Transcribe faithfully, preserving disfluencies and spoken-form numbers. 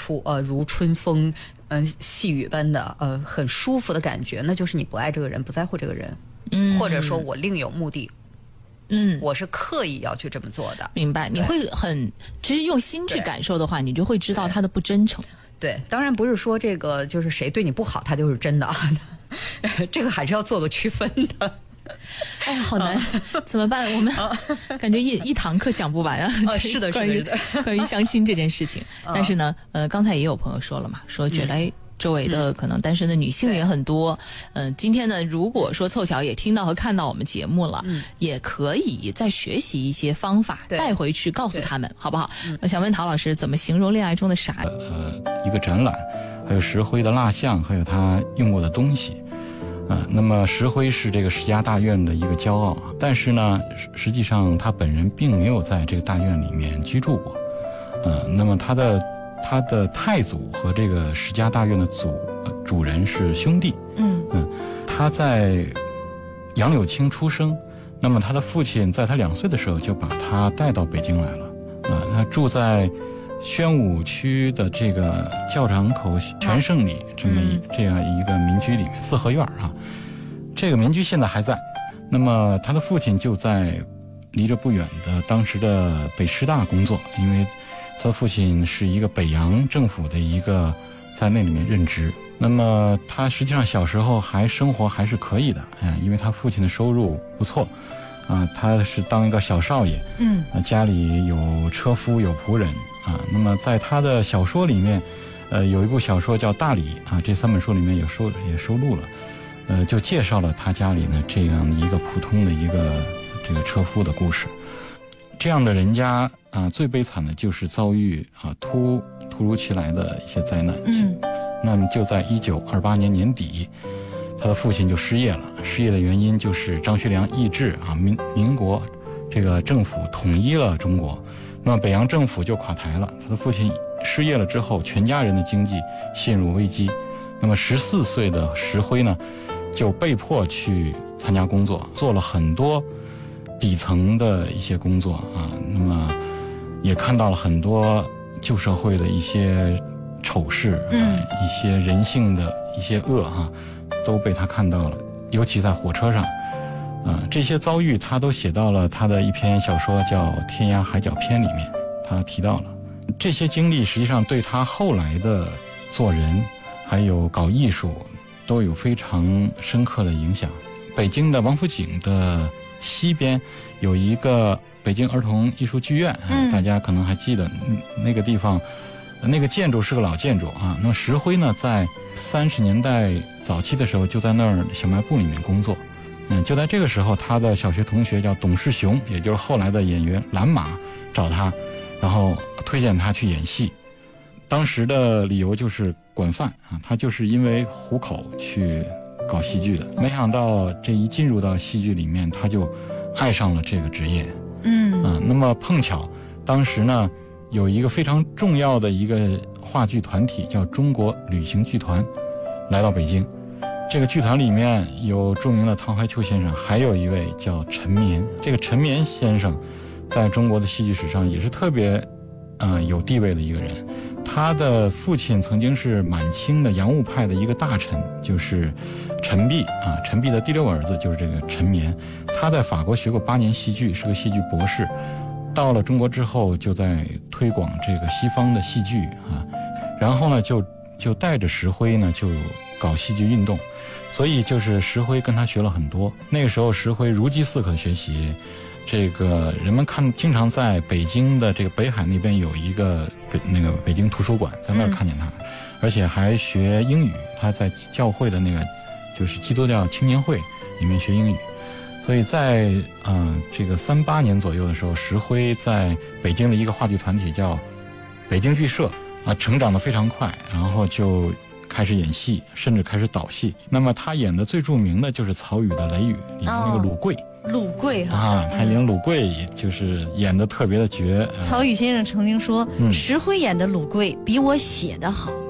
出呃如春风，嗯、呃、细雨般的呃很舒服的感觉，那就是你不爱这个人，不在乎这个人， 嗯， 或者说我另有目的。 嗯， 我是刻意要去这么做的。 明白，你会很，其实用心去感受的话，你就会知道他的不真诚。 对，当然不是说这个就是谁对你不好，他就是真的啊，这个还是要做个区分的。 哎呀，好难，啊、怎么办？我们感觉一一堂课讲不完啊！ 啊是的， 关于是的，是的关于相亲这件事情。啊、但是呢，呃，刚才也有朋友说了嘛，说觉得。嗯周围的可能单身的女性也很多，嗯、呃，今天呢，如果说凑巧也听到和看到我们节目了，嗯，也可以再学习一些方法带回去告诉他们，好不好？我想问陶老师，怎么形容恋爱中的傻？ 呃，一个展览，还有石灰的蜡像，还有他用过的东西，啊、呃，那么石灰是这个石家大院的一个骄傲，但是呢，实际上他本人并没有在这个大院里面居住过，呃，那么他的。他的太祖和这个石家大院的祖、呃、主人是兄弟。嗯嗯，他在杨柳青出生，那么他的父亲在他两岁的时候就把他带到北京来了。啊、呃，他住在宣武区的这个教场口全胜里这么一、嗯、这样一个民居里面，四合院啊。这个民居现在还在。那么他的父亲就在离着不远的当时的北师大工作，因为。他的父亲是一个北洋政府的一个在那里面任职，那么他实际上小时候还生活还是可以的，嗯，因为他父亲的收入不错，啊，他是当一个小少爷，嗯，啊，家里有车夫有仆人，啊，那么在他的小说里面，呃，有一部小说叫《大礼》啊，这三本书里面有收也收录了，呃，就介绍了他家里呢这样一个普通的一个这个车夫的故事，这样的人家。啊，最悲惨的就是遭遇啊突突如其来的一些灾难。嗯，那么就在一九二八年年底，他的父亲就失业了。失业的原因就是张学良易帜啊，民民国这个政府统一了中国，那么北洋政府就垮台了。他的父亲失业了之后，全家人的经济陷入危机。那么十四岁的石灰呢，就被迫去参加工作，做了很多底层的一些工作啊。那么也看到了很多旧社会的一些丑事，嗯、呃，一些人性的一些恶啊，都被他看到了。尤其在火车上，啊、呃，这些遭遇他都写到了他的一篇小说叫《天涯海角篇》里面，他提到了这些经历，实际上对他后来的做人还有搞艺术都有非常深刻的影响。北京的王府井的西边有一个。北京儿童艺术剧院，嗯、大家可能还记得，那个地方，那个建筑是个老建筑啊。那么石灰呢，在三十年代早期的时候，就在那儿小卖部里面工作。嗯，就在这个时候，他的小学同学叫董世雄，也就是后来的演员蓝马，找他，然后推荐他去演戏。当时的理由就是管饭啊，他就是因为糊口去搞戏剧的。没想到这一进入到戏剧里面，他就爱上了这个职业。嗯啊，那么碰巧，当时呢有一个非常重要的一个话剧团体叫中国旅行剧团，来到北京。这个剧团里面有著名的唐怀秋先生，还有一位叫陈绵。这个陈绵先生，在中国的戏剧史上也是特别，嗯、呃、有地位的一个人。他的父亲曾经是满清的洋务派的一个大臣，就是陈璧啊，陈璧的第六个儿子就是这个陈绵。他在法国学过八年戏剧，是个戏剧博士。到了中国之后，就在推广这个西方的戏剧啊，然后呢，就就带着石灰呢，就搞戏剧运动。所以就是石灰跟他学了很多。那个时候石灰如饥似渴的学习，这个人们看经常在北京的这个北海那边有一个北那个北京图书馆，在那儿看见他，嗯、而且还学英语。他在教会的那个就是基督教青年会里面学英语。所以在嗯、呃、这个三八年左右的时候，石灰在北京的一个话剧团体叫北京剧社啊，成长得非常快，然后就开始演戏，甚至开始导戏。那么他演的最著名的就是曹禺的《雷雨》里面那个鲁贵。 哦、鲁贵啊，他演鲁贵就是演得特别的绝。 曹禺先生曾经说，嗯、石灰演的鲁贵比我写得好。